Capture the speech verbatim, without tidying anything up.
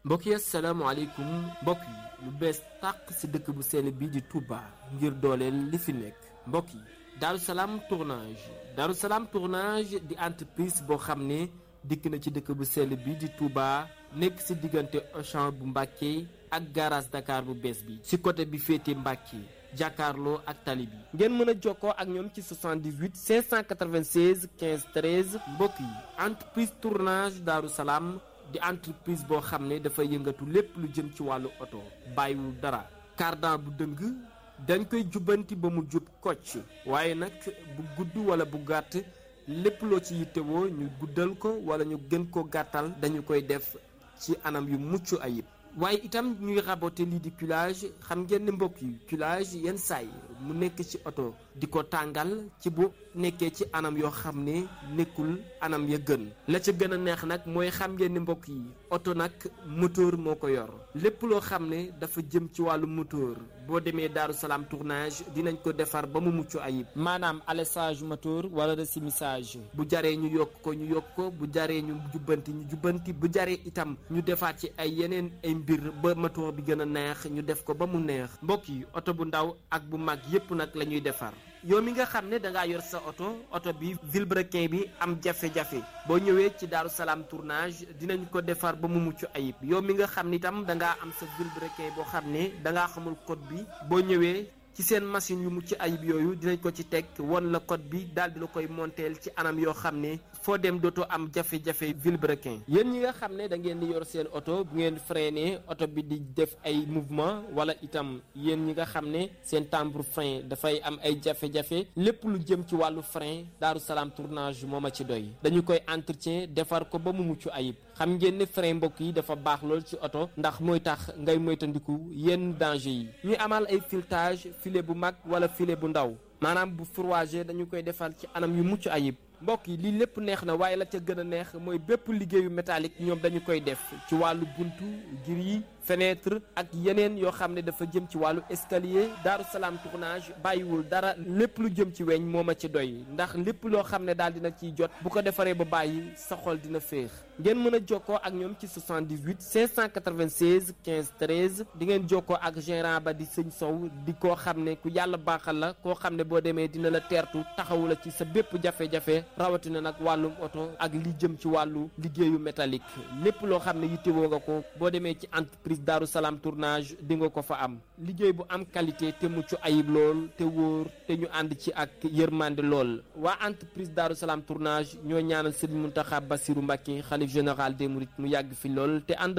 mbokk yi asalaamaaleykum mbokk yi lu bees tàq ci dëkk bu sell bi di Touba ngir dooleel li fi nekk mbokk yi Darou Salam tournage Darou Salam tournage di entreprise boo xam ne dikk na ci dëkk bu sell bi di Touba nekk ci diggante Auchan bu Mbàkke ak garage Dakar bu bees bi ci côté bi féete Mbàkke jàkkaarloo ak tali bi ngeen mën a jokkoo ak ñoom ci soixante-dix-huit cinq cent quatre-vingt-seize quinze treize mbokk yi entreprise tournage Darou Salam di entreprise boo xam ne dafa yëngatu lépp lu jëm ci wàllu oto bàyyiwul dara cardan bu dëng dañ koy jubbanti ba mu jub kocc waaye nag bu gudd wala bu gàtt lépp loo ci yittewoo ñu guddal ko wala ñu gën ko gàttal dañu koy def ci anam yu mucc ayib waaye itam ñuy raboter lii di culage xam ngeen ne mbokk yi culage yenn saay mu nekk ci oto di ko tàngal ci bu nekkee ci anam yoo xam ne nekkul anam ya gën la ca gën a neex nag mooy xam ngeen ne mbokk yi oto nag moteur moo ko yor lépp loo xam ne dafa jëm ci wàllu moteur boo demee Darou Salam tournage dinañ ko defar ba mu mucc ayib maanaam alessage moteur wala resumissage bu jaree ñu yokk ko ñu yokk ko bu jaree ñu jubbanti ñu jubbanti bu jaree itam ñu defaat ci ay yeneen ay mbir ba moteur bi gën a neex ñu def ko ba mu neex mbokk yi oto bu ndaw ak bu mag yépp nag la ñuy defar yow mi nga xam ne dangaa yor sa oto oto bi vilebrequin bi am jafe-jafe boo ñëwee ci Darou Salam tournage dinañ ko defar ba mu mucc ayib yow mi nga xam ne itam dangaa am sa vilebrequin boo xam ne dangaa xamul code bi boo ñëwee ci seen machine yu mucc ayib yooyu dinañ ko ci teg won la code bi daal di la koy monteel ci anam yoo xam ne foo dem dootoo am jafe-jafe vilebrequin yéen ñi nga xam ne da ngeen di yor seen oto bu ngeen freiné oto bi di def ay mouvement wala itam yéen ñi nga xam ne seen timbre frein dafay am ay jafe-jafe lépp lu jëm ci wàllu frein Darou Salam tournage moo ma ci doy dañu koy entretien defar ko ba mu mucc ayib xam ngeen ne frein mbokk yi dafa baax lool ci oto ndax mooy tax ngay moytandiku yenn danger yi ñu amal ay filetage filet bu mag wala filet bu ndaw maanaam bu fourragé dañu koy defal ci anam yu mucc ayib mbokk yi lii lépp neex na waaye la ca gën a neex mooy bépp liggéeyu métallique ñoom dañu koy def ci wàllu buntu gris fenêtre ak yeneen yoo xam ne dafa jëm ci wàllu escalier Darou Salam tournage bàyyiwul dara lépp lu jëm ci weñ moo ma ci doy ndax lépp loo xam ne daal dina ciy jot bu ko defaree ba bàyyi sa xol dina féex ngeen mën a jokkoo ak ñoom ci soixante-dix-huit cinq cent quatre-vingt-seize quinze treize di ngeen jokkoo ak gérant ba di sëñ Sow di koo xam ne ku yàlla baaxal la koo xam ne boo demee dina la teertu taxawu la ci sa bépp jafe-jafe rawatina nag wàllum oto ak li jëm ci wàllu liggéeyu métallique lépp loo xam ne yittewoo nga ko boo demee ci entreprise Darou Salam tournage di nga ko fa am liggéey bu am qualité te mucc ayib lool te wóor te ñu ànd ci ak yërmande lool waa entreprise Darou Salam tournage ñoo ñaanal Serigne Mountakha Bassirou Mbacké xalif général des mourides mu yàgg fi lool te ànd